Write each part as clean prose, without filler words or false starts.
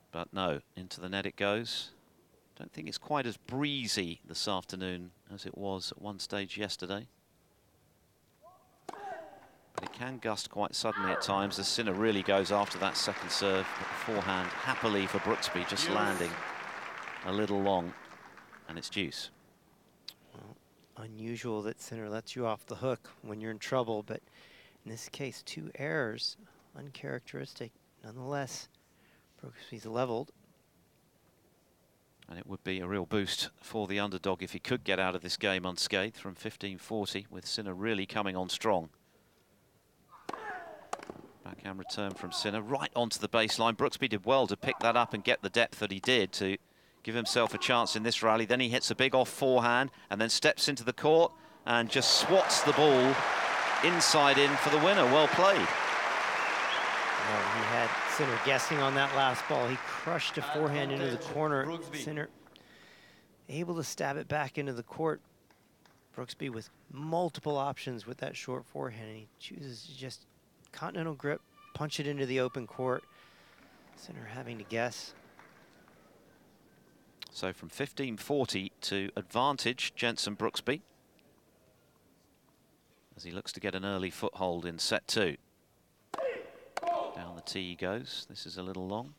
But no, into the net it goes. Don't think it's quite as breezy this afternoon as it was at one stage yesterday. But it can gust quite suddenly at times as Sinner really goes after that second serve. But the forehand happily for Brooksby, just landing a little long, and it's deuce. Well, unusual that Sinner lets you off the hook when you're in trouble, but in this case, 2 errors, uncharacteristic. Nonetheless, Brooksby's leveled. And it would be a real boost for the underdog if he could get out of this game unscathed from 15-40, with Sinner really coming on strong. Backhand return from Sinner right onto the baseline. Brooksby did well to pick that up and get the depth that he did to give himself a chance in this rally. Then he hits a big off forehand and then steps into the court and just swats the ball inside in for the winner. Well played. Well, he had Sinner guessing on that last ball. He crushed a forehand into the corner. Sinner able to stab it back into the court. Brooksby with multiple options with that short forehand, and he chooses to just continental grip, punch it into the open court. Sinner having to guess. So from 15-40 to advantage Jenson Brooksby, as he looks to get an early foothold in set 2. Down the tee he goes. This is a little long.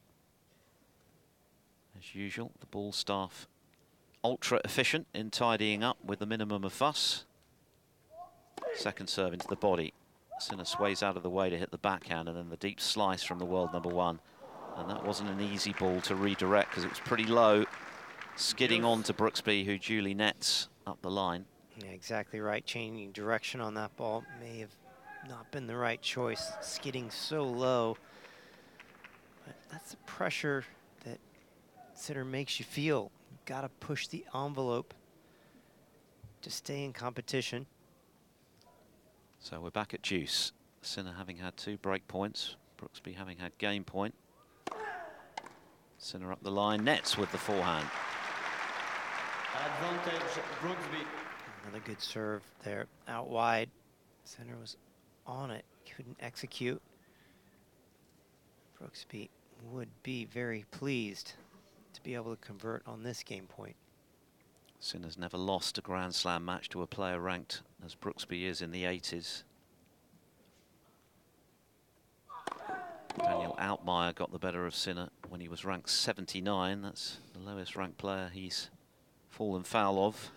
As usual, the ball staff ultra efficient in tidying up with the minimum of fuss. Second serve into the body. Sinner sways out of the way to hit the backhand, and then the deep slice from the world number 1. And that wasn't an easy ball to redirect because it was pretty low, skidding on to Brooksby, who duly nets up the line. Yeah, exactly right. Changing direction on that ball may have not been the right choice. Skidding so low. But that's the pressure that Sinner makes you feel. You've got to push the envelope to stay in competition. So we're back at deuce. Sinner having had 2 break points, Brooksby having had game point. Sinner up the line, nets with the forehand. Advantage Brooksby. Another good serve there, out wide. Sinner was on it, couldn't execute. Brooksby would be very pleased to be able to convert on this game point. Sinner's never lost a Grand Slam match to a player ranked as Brooksby is in the 80s. Daniel Altmaier got the better of Sinner when he was ranked 79. That's the lowest ranked player he's fallen foul of.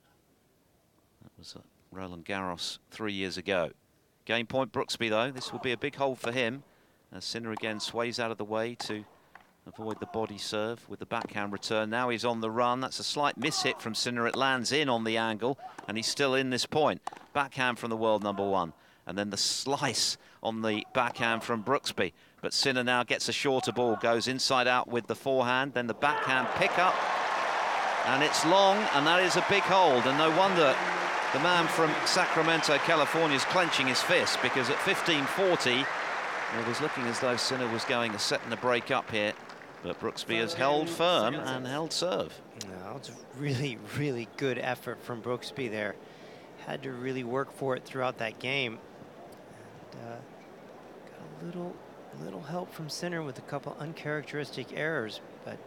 That was Roland Garros 3 years ago. Game point Brooksby though. This will be a big hold for him as Sinner again sways out of the way to avoid the body serve with the backhand return. Now he's on the run. That's a slight mishit from Sinner. It lands in on the angle, and he's still in this point. Backhand from the world number 1. And then the slice on the backhand from Brooksby. But Sinner now gets a shorter ball, goes inside out with the forehand, then the backhand pickup. And it's long, and that is a big hold. And no wonder the man from Sacramento, California is clenching his fist, because at 15-40, it was looking as though Sinner was going a set and a break up here. But Brooksby has held firm and held serve. No, it's a really, really good effort from Brooksby there. Had to really work for it throughout that game. And got a little help from Sinner with a couple uncharacteristic errors. But,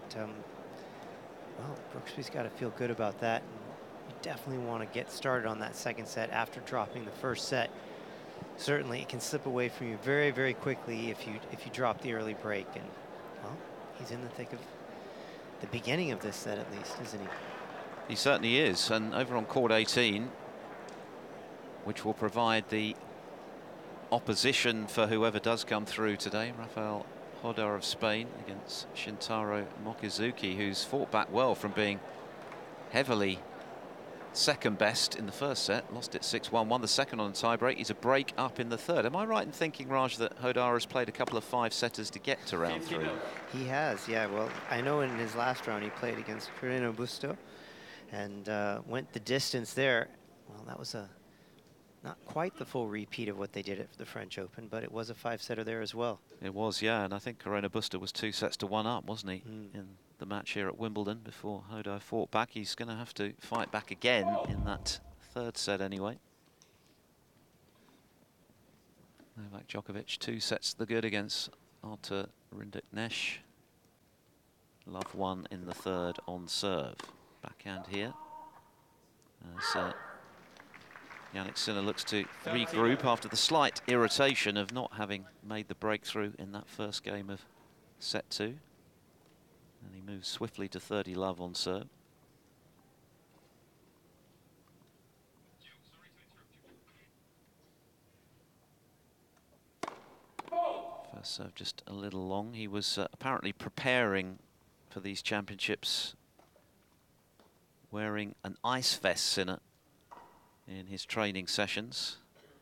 well, Brooksby's got to feel good about that. And you definitely want to get started on that second set after dropping the first set. Certainly, it can slip away from you very, very quickly if you drop the early break. And, well, he's in the thick of the beginning of this set, at least, isn't he? He certainly is. And over on court 18, which will provide the opposition for whoever does come through today, Rafael Hodar of Spain against Shintaro Mochizuki, who's fought back well from being heavily second best in the first set, lost it 6-1, won the second on a tiebreak. He's a break up in the third. Am I right in thinking, Raj, that Hodar has played a couple of 5-setters to get to round 3? He has, yeah. Well, I know in his last round he played against Carreno Busto and went the distance there. Well, that was not quite the full repeat of what they did at the French Open, but it was a 5-setter there as well. It was, yeah, and I think Carreno Busto was 2-1 up, wasn't he, in the match here at Wimbledon before Hodar fought back. He's going to have to fight back again in that third set anyway. Novak Djokovic 2 sets to the good against Artur Rinderknecht. Love won in the third on serve. Backhand here. As Jannik Sinner looks to regroup after the slight irritation of not having made the breakthrough in that first game of set 2. And he moves swiftly to 30 love on serve. First serve just a little long. He was apparently preparing for these championships wearing an ice vest, Sinner, in his training sessions.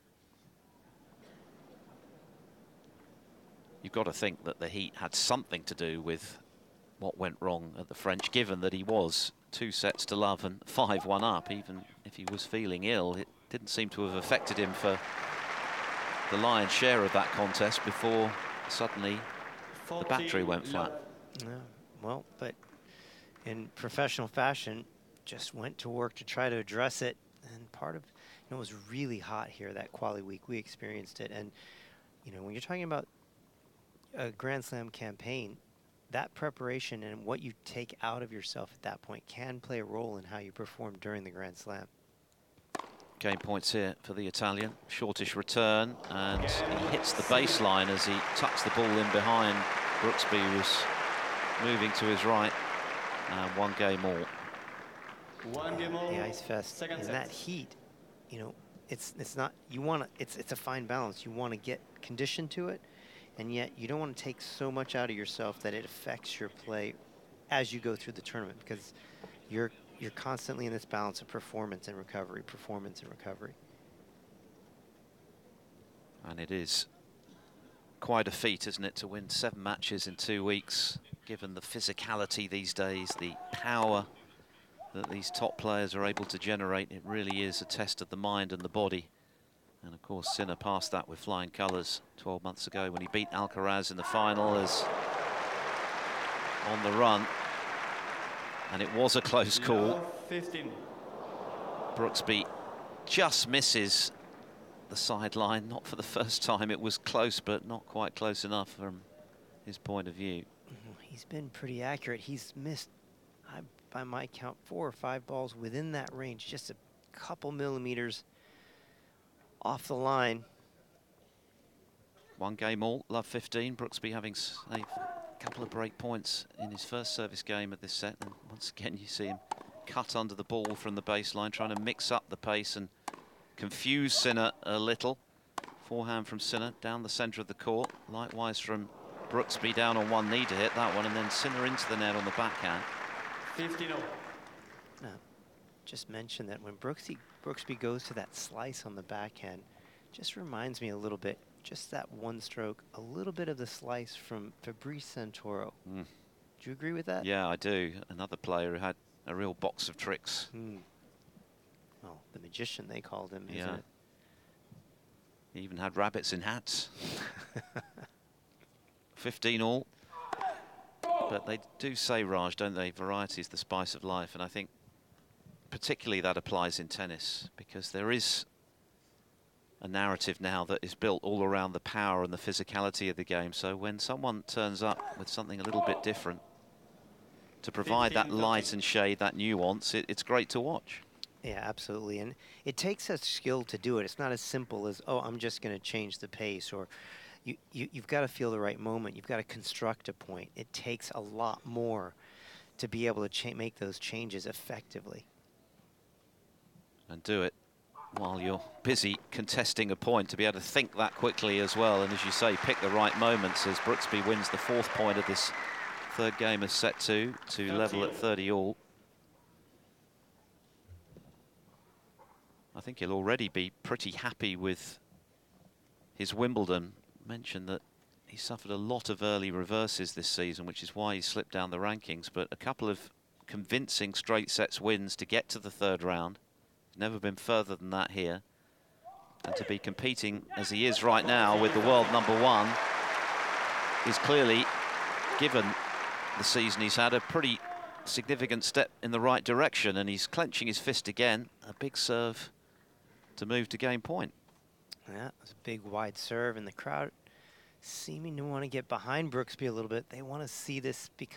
You've got to think that the heat had something to do with what went wrong at the French, given that he was 2 sets to love and 5-1 up. Even if he was feeling ill, it didn't seem to have affected him for the lion's share of that contest before suddenly the battery went flat. Yeah, well, but in professional fashion, just went to work to try to address it. And part of, it was really hot here that quali week. We experienced it. And, when you're talking about a Grand Slam campaign, that preparation and what you take out of yourself at that point can play a role in how you perform during the Grand Slam. Game points here for the Italian. Shortish return, and he hits the baseline as he tucks the ball in behind. Brooksby was moving to his right, and 1 game all. 1 game all. The Ice Fest in that heat, it's not, it's a fine balance. You want to get conditioned to it, and yet you don't want to take so much out of yourself that it affects your play as you go through the tournament, because you're constantly in this balance of performance and recovery, performance and recovery. And it is quite a feat, isn't it, to win 7 matches in 2 weeks, given the physicality these days, the power that these top players are able to generate. It really is a test of the mind and the body. And of course, Sinner passed that with flying colours 12 months ago when he beat Alcaraz in the final as on the run. And it was a close call. 15. Brooksby just misses the sideline, not for the first time. It was close, but not quite close enough from his point of view. He's been pretty accurate. He's missed, by my count, 4 or 5 balls within that range, just a couple millimeters off the line. 1 game all, love 15. Brooksby having a couple of break points in his first service game of this set. And once again, you see him cut under the ball from the baseline, trying to mix up the pace and confuse Sinner a little. Forehand from Sinner down the centre of the court. Likewise from Brooksby, down on 1 knee to hit that one, and then Sinner into the net on the backhand. 15-0. Now, just mention that when Brooksby goes to that slice on the backhand, just reminds me a little bit, just that 1 stroke, a little bit of the slice from Fabrice Santoro. Do you agree with that? Yeah, I do. Another player who had a real box of tricks. Well, the magician, they called him, Yeah. isn't it? He even had rabbits in hats. 15 all. But they do say, Raj, don't they, variety is the spice of life. And I think particularly that applies in tennis, because there is a narrative now that is built all around the power and the physicality of the game. So when someone turns up with something a little bit different to provide that light and shade, that nuance, it's great to watch. Yeah, absolutely. And it takes a skill to do it. It's not as simple as, oh, I'm just going to change the pace, or you've got to feel the right moment. You've got to construct a point. It takes a lot more to be able to make those changes effectively. And do it while you're busy contesting a point, to be able to think that quickly as well. And as you say, pick the right moments, as Brooksby wins the 4th point of this 3rd game of set 2 to level at 30 all. I think he'll already be pretty happy with his Wimbledon. Mentioned that he suffered a lot of early reverses this season, which is why he slipped down the rankings, but a couple of convincing straight sets wins to get to the 3rd round. Never been further than that here. And to be competing as he is right now with the world #1 is clearly, given the season he's had, a pretty significant step in the right direction. And he's clenching his fist again. A big serve to move to game point. Yeah, it was a big wide serve, and the crowd seeming to want to get behind Brooksby a little bit. They want to see this become